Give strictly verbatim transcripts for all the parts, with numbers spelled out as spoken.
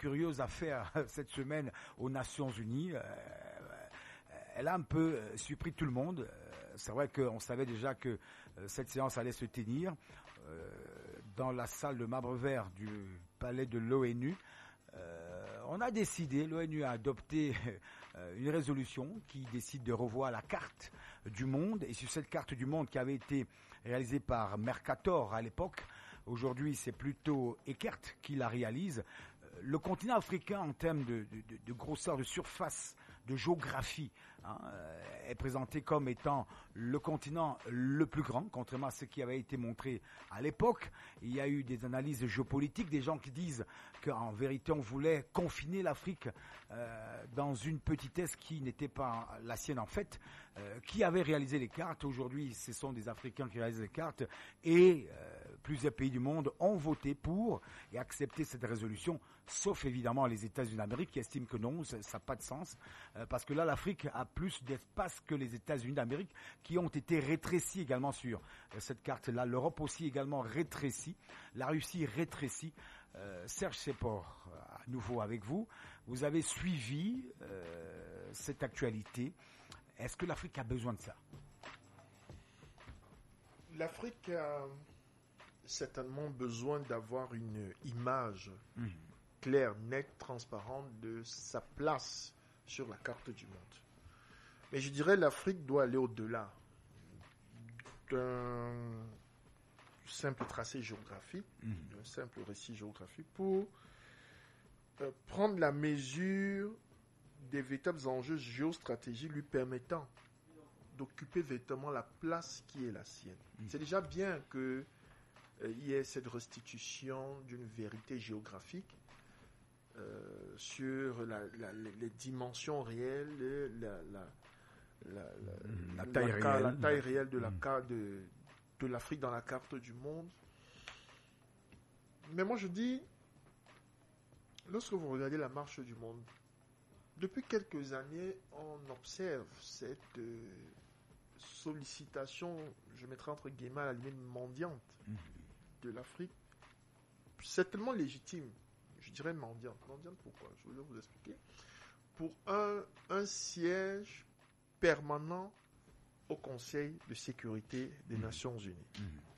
curieuse affaire cette semaine aux Nations Unies. Euh, elle a un peu surpris tout le monde. C'est vrai qu'on savait déjà que cette séance allait se tenir euh, dans la salle de marbre vert du palais de l'ONU. Euh, on a décidé, l'ONU a adopté euh, une résolution qui décide de revoir la carte du monde. Et sur cette carte du monde qui avait été réalisée par Mercator à l'époque, aujourd'hui c'est plutôt Eckert qui la réalise. Le continent africain, en termes de, de, de grosseur, de surface, de géographie, hein, est présenté comme étant le continent le plus grand, contrairement à ce qui avait été montré à l'époque. Il y a eu des analyses géopolitiques, des gens qui disent qu'en vérité on voulait confiner l'Afrique euh, dans une petitesse qui n'était pas la sienne en fait. Euh, qui avait réalisé les cartes? Aujourd'hui, ce sont des Africains qui réalisent les cartes et euh, plusieurs pays du monde ont voté pour et accepté cette résolution, sauf évidemment les États-Unis d'Amérique qui estiment que non, ça n'a pas de sens, euh, parce que là l'Afrique a plus d'espace que les États-Unis d'Amérique qui ont été rétrécis également sur euh, cette carte-là. L'Europe aussi également rétrécie, la Russie rétrécie. Euh, Serge Sepor, à nouveau avec vous, vous avez suivi euh, cette actualité. Est-ce que l'Afrique a besoin de ça? L'Afrique a certainement besoin d'avoir une image mmh. claire, nette, transparente de sa place sur la carte du monde. Mais je dirais l'Afrique doit aller au-delà d'un simple tracé géographique, mmh. d'un simple récit géographique pour euh, prendre la mesure des véritables enjeux géostratégiques lui permettant d'occuper véritablement la place qui est la sienne. Mmh. C'est déjà bien qu'il euh, y ait cette restitution d'une vérité géographique euh, sur la, la, les dimensions réelles, la, la, la, la, mmh. la, la, taille, la, réelle. la taille réelle de, mmh. la, de, de l'Afrique dans la carte du monde. Mais moi je dis, lorsque vous regardez la marche du monde, depuis quelques années, on observe cette euh, sollicitation, je mettrai entre guillemets à la limite mendiante mmh. de l'Afrique. C'est tellement légitime, je dirais mendiante. Mendiante pourquoi? Je vais vous expliquer. Pour un, un siège permanent au Conseil de sécurité des mmh. Nations Unies. Mmh.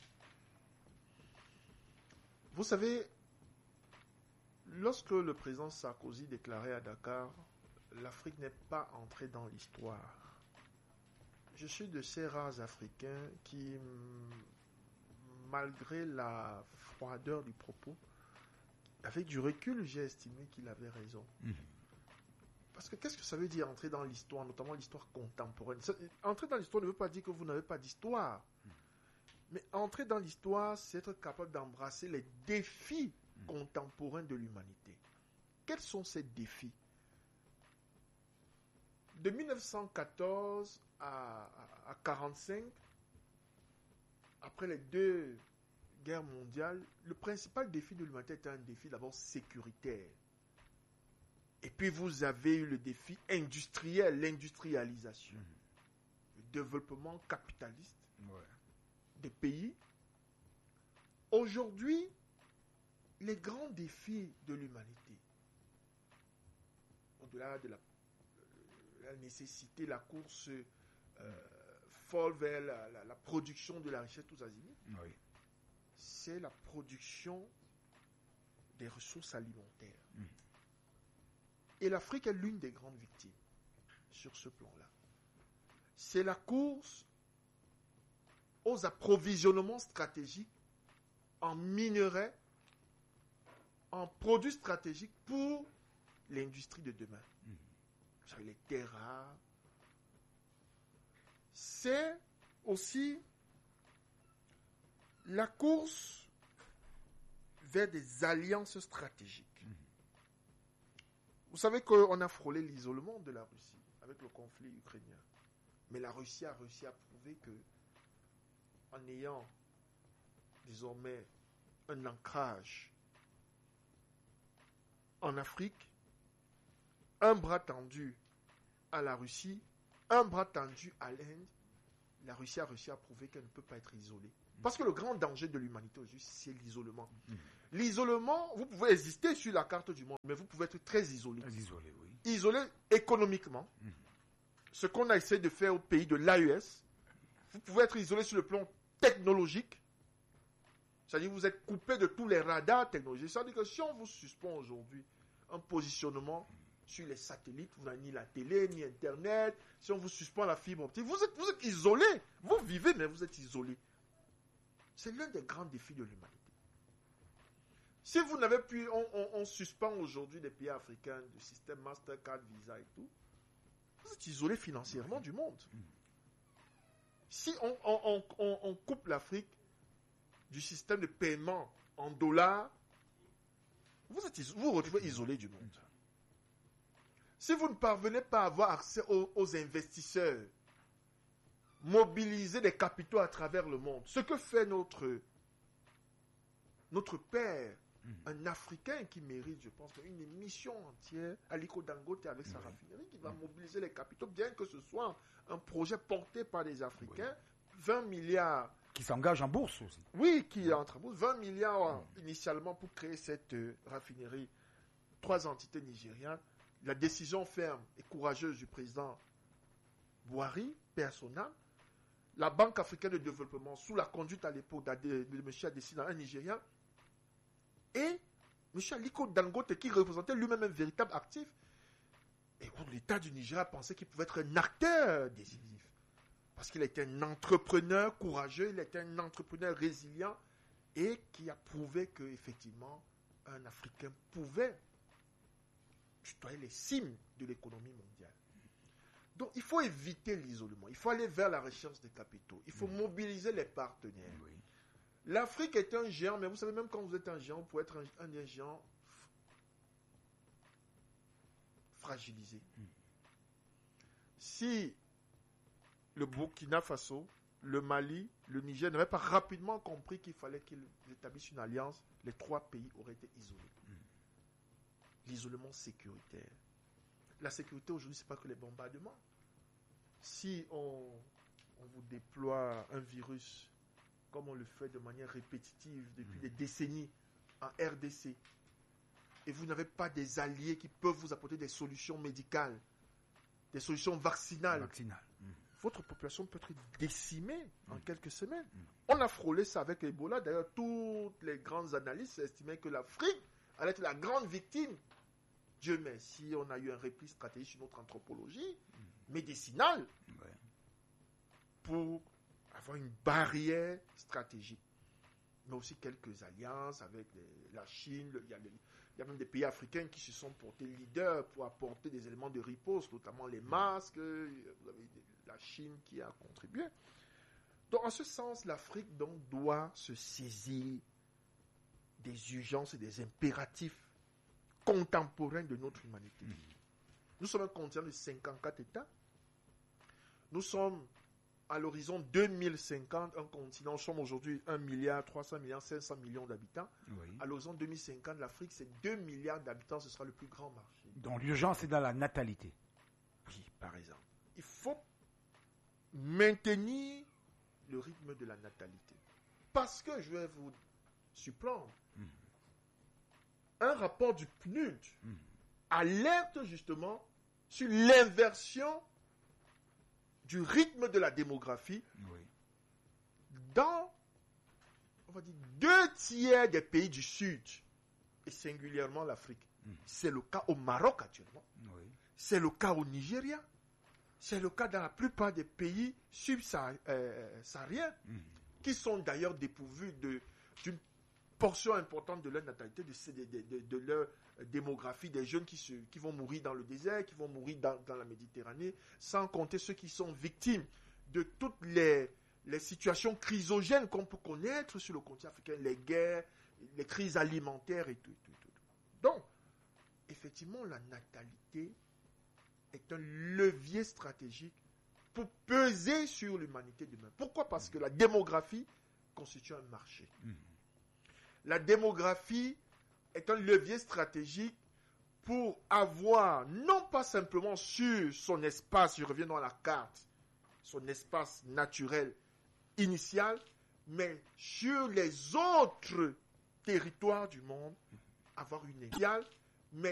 Vous savez, lorsque le président Sarkozy déclarait à Dakar l'Afrique n'est pas entrée dans l'histoire. Je suis de ces rares Africains qui, malgré la froideur du propos, avec du recul, j'ai estimé qu'il avait raison. Mmh. Parce que qu'est-ce que ça veut dire entrer dans l'histoire, notamment l'histoire contemporaine? Entrer dans l'histoire ne veut pas dire que vous n'avez pas d'histoire. Mmh. Mais entrer dans l'histoire, c'est être capable d'embrasser les défis mmh. contemporains de l'humanité. Quels sont ces défis? De mille neuf cent quatorze à, à, à mille neuf cent quarante-cinq, après les deux guerres mondiales, le principal défi de l'humanité était un défi d'abord sécuritaire. Et puis vous avez eu le défi industriel, l'industrialisation, mmh. le développement capitaliste ouais. des pays. Aujourd'hui, les grands défis de l'humanité, au-delà de la la nécessité, la course euh, folle vers la, la, la production de la richesse tous azimuts, oui. c'est la production des ressources alimentaires. Mmh. Et l'Afrique est l'une des grandes victimes sur ce plan-là. C'est la course aux approvisionnements stratégiques en minerais, en produits stratégiques pour l'industrie de demain. Mmh. Les terres rares. C'est aussi la course vers des alliances stratégiques. Mmh. Vous savez qu'on a frôlé l'isolement de la Russie avec le conflit ukrainien. Mais la Russie a réussi à prouver que, en ayant désormais un ancrage en Afrique, un bras tendu à la Russie, un bras tendu à l'Inde, la Russie a réussi à prouver qu'elle ne peut pas être isolée. Parce que le grand danger de l'humanité aujourd'hui, c'est l'isolement. Mmh. L'isolement, vous pouvez exister sur la carte du monde, mais vous pouvez être très isolé. Très isolé, oui. Isolé économiquement. Mmh. Ce qu'on a essayé de faire au pays de l'A E S. Vous pouvez être isolé sur le plan technologique. C'est-à-dire que vous êtes coupé de tous les radars technologiques. C'est-à-dire que si on vous suspend aujourd'hui un positionnement sur les satellites, vous n'avez ni la télé, ni Internet, si on vous suspend la fibre optique, vous êtes, vous êtes isolé. Vous vivez, mais vous êtes isolé. C'est l'un des grands défis de l'humanité. Si vous n'avez plus, on, on, on suspend aujourd'hui des pays africains du système Mastercard, Visa et tout, vous êtes isolé financièrement du monde. Si on, on, on, on coupe l'Afrique du système de paiement en dollars, vous êtes vous, vous retrouvez isolé du monde. Si vous ne parvenez pas à avoir accès aux, aux investisseurs, mobiliser des capitaux à travers le monde, ce que fait notre, notre père, un Africain qui mérite, je pense, une émission entière, Aliko Dangote avec sa oui. raffinerie, qui va oui. mobiliser les capitaux, bien que ce soit un projet porté par des Africains, oui. vingt milliards. Qui s'engagent en bourse aussi. Oui, qui oui. entre en bourse. vingt milliards oui. initialement pour créer cette euh, raffinerie. Trois entités nigérianes. La décision ferme et courageuse du président Buhari, personnel. La Banque africaine de développement, sous la conduite à l'époque de, de, de M. Adesina, un Nigérien. Et M. Aliko Dangote, qui représentait lui-même un véritable actif, et où l'État du Nigeria pensait qu'il pouvait être un acteur décisif. Parce qu'il était un entrepreneur courageux, il était un entrepreneur résilient, et qui a prouvé qu'effectivement, un Africain pouvait tutoyer les cimes de l'économie mondiale. Donc, il faut éviter l'isolement, il faut aller vers la recherche des capitaux, il faut mmh. mobiliser les partenaires. Oui. L'Afrique est un géant, mais vous savez, même quand vous êtes un géant, vous pouvez être un, un, un géant fragilisé. Mm. Si le Burkina Faso, le Mali, le Niger n'avaient pas rapidement compris qu'il fallait qu'ils établissent une alliance, les trois pays auraient été isolés. Mm. L'isolement sécuritaire. La sécurité aujourd'hui, ce n'est pas que les bombardements. Si on, on vous déploie un virus comme on le fait de manière répétitive depuis mmh. des décennies en R D C, et vous n'avez pas des alliés qui peuvent vous apporter des solutions médicales, des solutions vaccinales, Vaccinal. mmh. votre population peut être décimée mmh. en quelques semaines. Mmh. On a frôlé ça avec Ebola. D'ailleurs, toutes les grandes analystes estimaient que l'Afrique allait être la grande victime. Dieu merci, on a eu un repli stratégique sur notre anthropologie mmh. médicinale ouais. pour avoir une barrière stratégique, mais aussi quelques alliances avec les, la Chine. Il y, a les, il y a même des pays africains qui se sont portés leaders pour apporter des éléments de riposte, notamment les masques. Vous avez la Chine qui a contribué. Donc, en ce sens, l'Afrique donc, doit se saisir des urgences et des impératifs contemporains de notre humanité. Mmh. Nous sommes un continent de cinquante-quatre États. Nous sommes à l'horizon deux mille cinquante, un continent, nous sommes aujourd'hui un milliard trois cents millions, cinq cents millions d'habitants. Oui. À l'horizon deux mille cinquante, l'Afrique, c'est deux milliards d'habitants, ce sera le plus grand marché. Donc l'urgence est dans la natalité. Oui, par exemple. Il faut maintenir le rythme de la natalité. Parce que, je vais vous surprendre, mmh. un rapport du P N U D mmh. alerte justement sur l'inversion du rythme de la démographie oui. dans, on va dire, deux tiers des pays du Sud, et singulièrement l'Afrique. Mm. C'est le cas au Maroc actuellement. Oui. C'est le cas au Nigeria. C'est le cas dans la plupart des pays subsahariens, euh, mm. qui sont d'ailleurs dépourvus de, d'une portion importante de leur natalité, de, de, de, de leur démographie, des jeunes qui, se, qui vont mourir dans le désert, qui vont mourir dans, dans la Méditerranée, sans compter ceux qui sont victimes de toutes les, les situations chrysogènes qu'on peut connaître sur le continent africain, les guerres, les crises alimentaires et tout. tout, tout. Donc, effectivement, la natalité est un levier stratégique pour peser sur l'humanité demain. Pourquoi ? Parce que la démographie constitue un marché. Mmh. La démographie est un levier stratégique pour avoir, non pas simplement sur son espace, je reviens dans la carte, son espace naturel initial, mais sur les autres territoire du monde, avoir une égale